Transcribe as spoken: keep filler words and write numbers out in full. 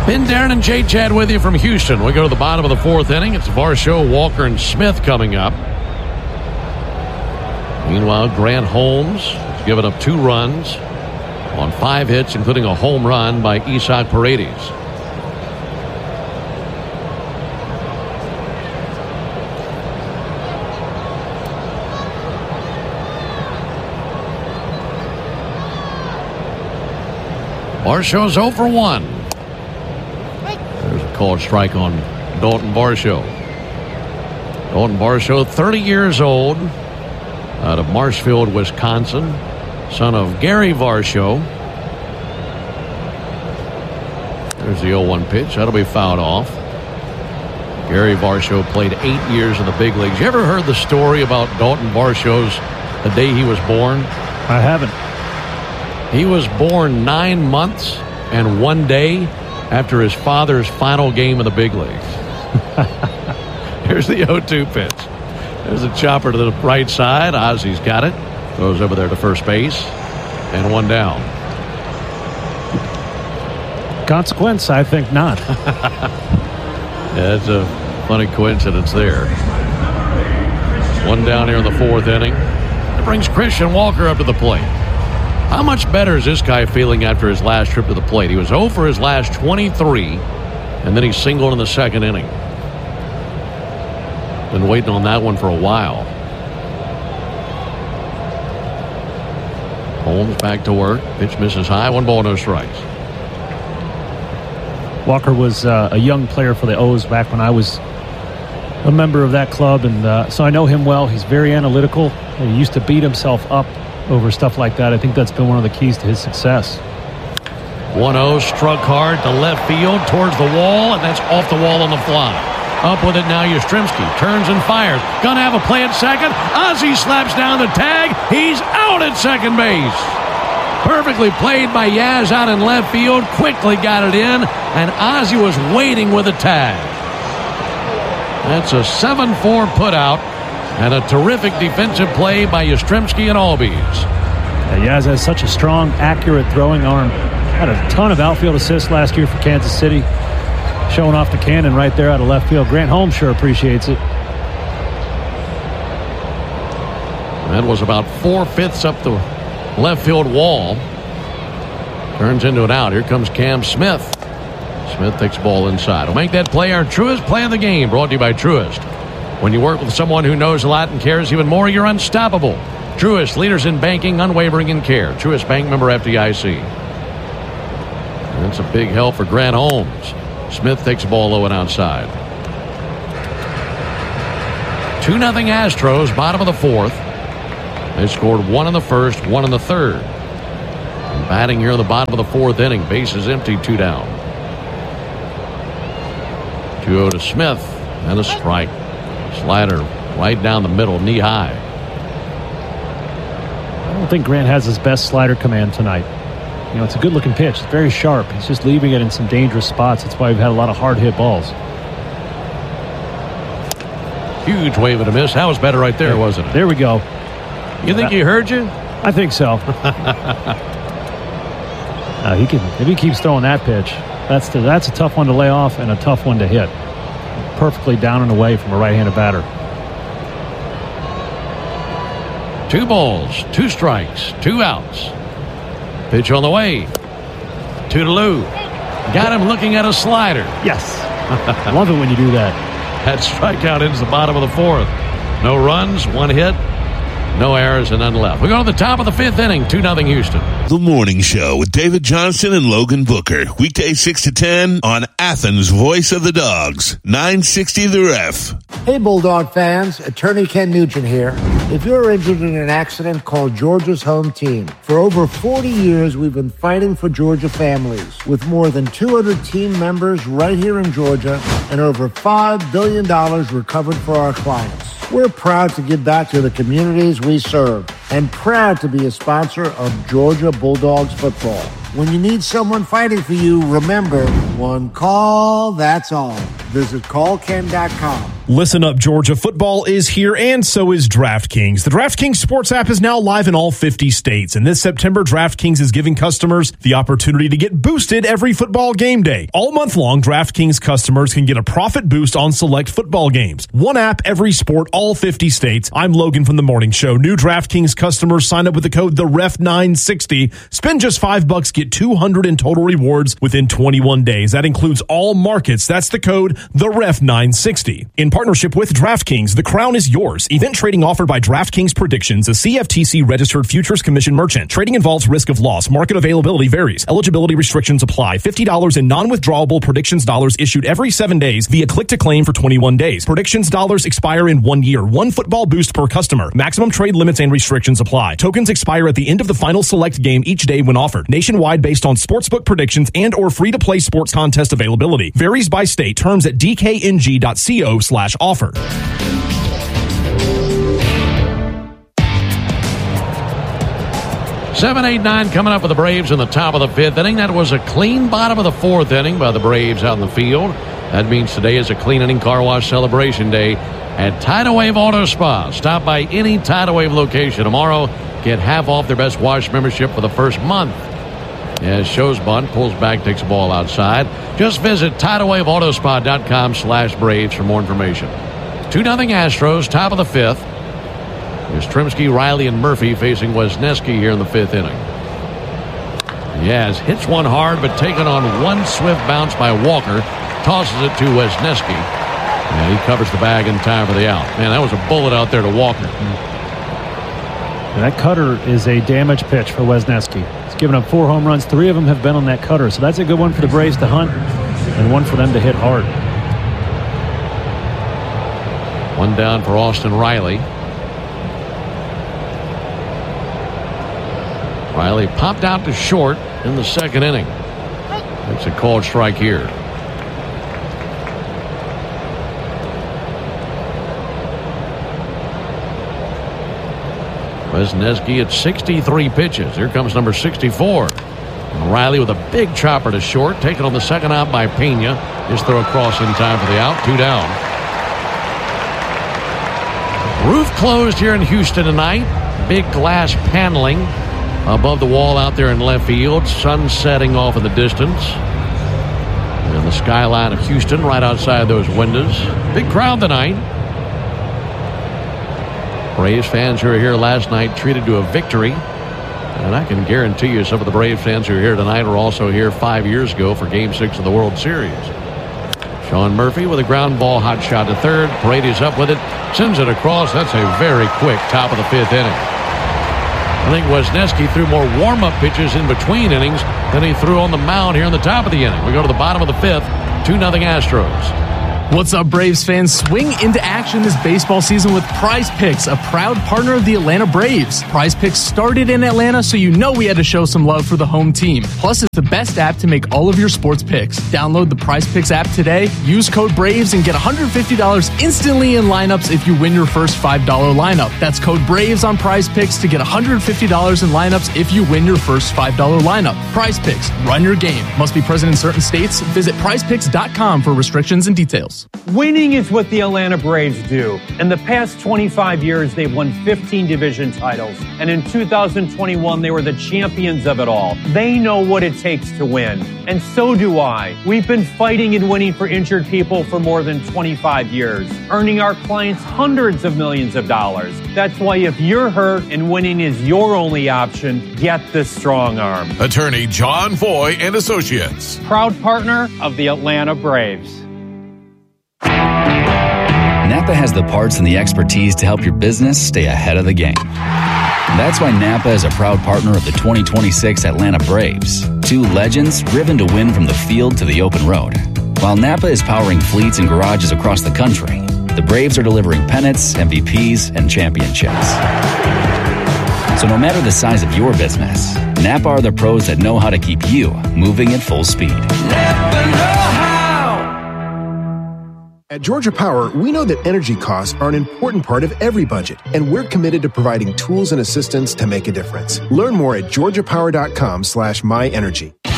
Ben, Darren, and Jay Chad with you from Houston. We go to the bottom of the fourth inning. It's Varsho, Walker, and Smith coming up. Meanwhile, Grant Holmes has given up two runs on five hits, including a home run by Isaac Paredes. Varsho's oh for one. There's a called strike on Dalton Varsho. Dalton Varsho, thirty years old, out of Marshfield, Wisconsin, son of Gary Varsho. There's the oh one pitch. That'll be fouled off. Gary Varsho played eight years in the big leagues. You ever heard the story about Dalton Varsho's the day he was born? I haven't. He was born nine months and one day after his father's final game in the big leagues. Here's the oh two pitch. There's a chopper to the right side. Ozzy's got it. Goes over there to first base. And one down. Consequence? I think not. Yeah, it's a funny coincidence there. One down here in the fourth inning. That brings Christian Walker up to the plate. How much better is this guy feeling after his last trip to the plate? He was oh for his last twenty-three, and then he singled in the second inning. Been waiting on that one for a while. Holmes back to work. Pitch misses high. One ball, no strikes. Walker was uh, a young player for the O's back when I was a member of that club, and uh, so I know him well. He's very analytical. He used to beat himself up over stuff like that. I think that's been one of the keys to his success. one oh, struck hard to left field towards the wall, and that's off the wall on the fly. Up with it now, Yastrzemski turns and fires. Gonna have a play at second. Ozzy slaps down the tag. He's out at second base. Perfectly played by Yaz out in left field. Quickly got it in, and Ozzy was waiting with a tag. That's a seven four putout. And a terrific defensive play by Yastrzemski and Albies. Yeah, Yaz has such a strong, accurate throwing arm. Had a ton of outfield assists last year for Kansas City. Showing off the cannon right there out of left field. Grant Holmes sure appreciates it. That was about four-fifths up the left field wall. Turns into an out. Here comes Cam Smith. Smith takes the ball inside. We'll make that play our Truist play of the game. Brought to you by Truist. When you work with someone who knows a lot and cares even more, you're unstoppable. Truist, leaders in banking, unwavering in care. Truist Bank, member F D I C. That's a big help for Grant Holmes. Smith takes the ball low and outside. two nothing Astros, bottom of the fourth. They scored one in the first, one in the third. And batting here in the bottom of the fourth inning. Bases empty, two down. two oh to Smith, and a strike. Slider right down the middle, knee high. I don't think Grant has his best slider command tonight. You know, it's a good-looking pitch. It's very sharp. He's just leaving it in some dangerous spots. That's why we've had a lot of hard-hit balls. Huge wave and a miss. That was better right there, wasn't it? There we go. You think that, he heard you? I think so. uh, he can, if he keeps throwing that pitch, that's the, that's a tough one to lay off and a tough one to hit. Perfectly down and away from a right-handed batter. Two balls, two strikes, two outs. Pitch on the way. Toodaloo. Got him looking at a slider. Yes. I love it when you do that. That strikeout ends the bottom of the fourth. No runs, one hit, no errors, and none left. We go to the top of the fifth inning, two nothing Houston. The Morning Show with David Johnson and Logan Booker. Weekday six to ten on Athens' Voice of the Dogs. nine sixty The Ref. Hey, Bulldog fans. Attorney Ken Nugent here. If you're injured in an accident, call Georgia's Home Team. For over forty years, we've been fighting for Georgia families with more than two hundred team members right here in Georgia and over five billion dollars recovered for our clients. We're proud to give back to the communities we serve. and proud to be a sponsor of Georgia Bulldogs football. When you need someone fighting for you, remember, one call, that's all. Visit call ken dot com. Listen up, Georgia. Football is here, and so is DraftKings. The DraftKings Sports app is now live in all fifty states, and this September, DraftKings is giving customers the opportunity to get boosted every football game day. All month long, DraftKings customers can get a profit boost on select football games. One app, every sport, all fifty states. I'm Logan from The Morning Show. New DraftKings customers sign up with the code the ref nine sixty. Spend just five bucks, get two hundred in total rewards within twenty-one days. That includes all markets. That's the code the ref nine sixty. In partnership with DraftKings, the crown is yours. Event trading offered by DraftKings Predictions, a C F T C registered futures commission merchant. Trading involves risk of loss. Market availability varies. Eligibility restrictions apply. fifty dollars in non-withdrawable Predictions dollars issued every seven days via click to claim for twenty-one days. Predictions dollars expire in one year. One football boost per customer. Maximum trade limits and restrictions apply. Tokens expire at the end of the final select game each day when offered. Nationwide based on sportsbook predictions and or free-to-play sports contest availability. Varies by state. Terms at d k n g dot co slash offer. seven eight nine coming up with the Braves in the top of the fifth inning. That was a clean bottom of the fourth inning by the Braves out in the field. That means today is a clean inning car wash celebration day at Tidal Wave Auto Spa. Stop by any Tidal Wave location tomorrow. Get half off their Best Wash membership for the first month. As shows bunt, pulls back, takes the ball outside. Just visit tidal wave auto spa dot com slash Braves for more information. two nothing Astros, top of the fifth. There's Tremsky, Riley, and Murphy facing Wesneski here in the fifth inning. Yes, hits one hard, but taken on one swift bounce by Walker. Tosses it to Wesneski. And he covers the bag in time for the out. Man, that was a bullet out there to Walker. And that cutter is a damage pitch for Wesneski. He's given up four home runs. Three of them have been on that cutter. So that's a good one for the Braves to hunt and one for them to hit hard. One down for Austin Riley. Riley popped out to short in the second inning. That's a called strike here. Wesneski at sixty-three pitches. Here comes number sixty-four. And Riley with a big chopper to short. Taken on the second out by Pena. His throw across in time for the out. Two down. Roof closed here in Houston tonight. Big glass paneling above the wall out there in left field. Sun setting off in the distance. And the skyline of Houston right outside those windows. Big crowd tonight. Braves fans who were here last night treated to a victory. And I can guarantee you some of the Braves fans who are here tonight were also here five years ago for Game six of the World Series. Sean Murphy with a ground ball, hot shot to third. Paredes up with it, sends it across. That's a very quick top of the fifth inning. I think Wesneski threw more warm-up pitches in between innings than he threw on the mound here in the top of the inning. We go to the bottom of the fifth, two nothing Astros. What's up, Braves fans? Swing into action this baseball season with Prize Picks, a proud partner of the Atlanta Braves. Prize Picks started in Atlanta, so you know we had to show some love for the home team. Plus, it's the best app to make all of your sports picks. Download the Prize Picks app today, use code BRAVES, and get one hundred fifty dollars instantly in lineups if you win your first five dollar lineup. That's code BRAVES on Prize Picks to get one hundred fifty dollars in lineups if you win your first five dollar lineup. Prize Picks, run your game. Must be present in certain states. Visit prize picks dot com for restrictions and details. Winning is what the Atlanta Braves do. In the past twenty-five years, they've won fifteen division titles. And in two thousand twenty-one, they were the champions of it all. They know what it takes to win. And so do I. We've been fighting and winning for injured people for more than twenty-five years, earning our clients hundreds of millions of dollars. That's why if you're hurt and winning is your only option, get the Strong Arm. Attorney John Foy and Associates. Proud partner of the Atlanta Braves. Napa has the parts and the expertise to help your business stay ahead of the game. That's why Napa is a proud partner of the twenty twenty-six Atlanta Braves, two legends driven to win from the field to the open road. While Napa is powering fleets and garages across the country, the Braves are delivering pennants, M V Ps, and championships. So no matter the size of your business, Napa are the pros that know how to keep you moving at full speed. Napa know how. At Georgia Power, we know that energy costs are an important part of every budget, and we're committed to providing tools and assistance to make a difference. Learn more at georgia power dot com slash my energy.